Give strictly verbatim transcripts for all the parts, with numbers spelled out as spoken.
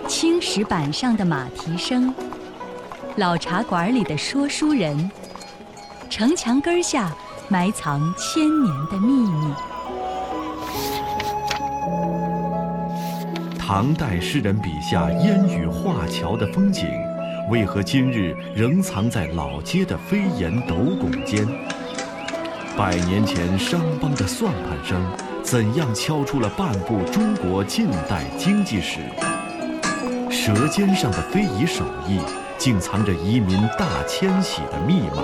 青石板上的马蹄声，老茶馆里的说书人，城墙根下埋藏千年的秘密。 唐代诗人笔下烟雨画桥的风景，为何今日仍藏在老街的飞檐斗拱间？百年前商帮的算盘声，怎样敲出了半部中国近代经济史？舌尖上的非遗手艺，竟藏着移民大迁徙的密码。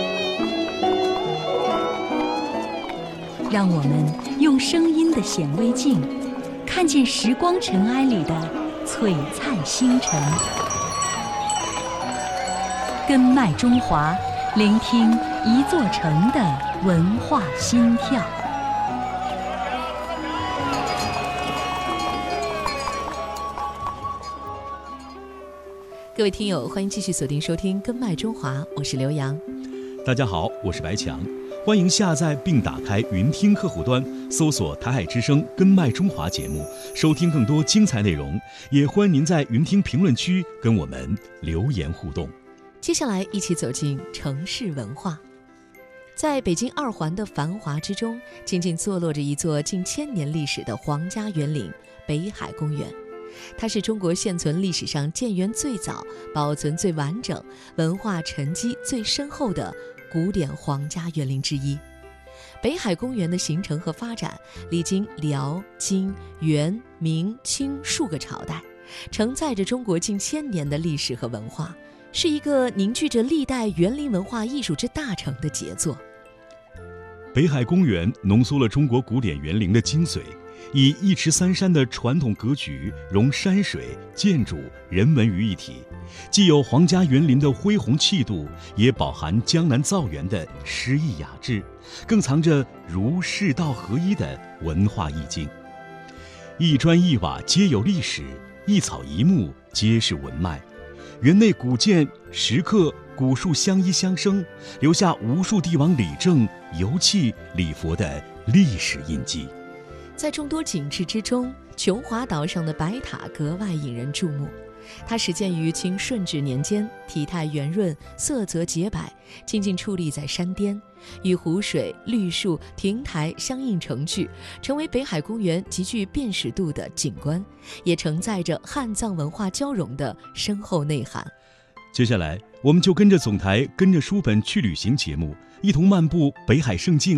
让我们用声音的显微镜，看见时光尘埃里的璀璨星辰。根脉中华，聆听一座城的文化心跳。 各位听友，欢迎继续锁定收听《根脉中华》，我是刘洋。 大家好，我是白强，欢迎下载并打开云听客户端，搜索台海之声根脉中华节目，收听更多精彩内容。也欢迎您在云听评论区跟我们留言互动。 接下来一起走进城市文化。在北京二环的繁华之中，静静坐落着一座近千年历史的皇家园林——北海公园。它是中国现存历史上建园最早、保存最完整、文化沉积最深厚的古典皇家园林之一。北海公园的形成和发展历经辽、金、元、明、清数个朝代，承载着中国近千年的历史和文化，是一个凝聚着历代园林文化艺术之大成的杰作。 北海公园浓缩了中国古典园林的精髓，以一池三山的传统格局融山水、建筑、人文于一体，既有皇家园林的恢宏气度，也饱含江南造园的诗意雅致，更藏着儒释道合一的文化意境。一砖一瓦皆有历史，一草一木皆是文脉。园内古建、石刻、古树相依相生，留下无数帝王礼政、游憩、礼佛的历史印记。 在众多景致之中，琼华岛上的白塔格外引人注目。它始建于清顺治年间，体态圆润，色泽洁白，静静矗立在山巅，与湖水、绿树、亭台相映成趣，成为北海公园极具辨识度的景观，也承载着汉藏文化交融的深厚内涵。 接下来，我们就跟着总台跟着书本去旅行节目，一同漫步北海胜境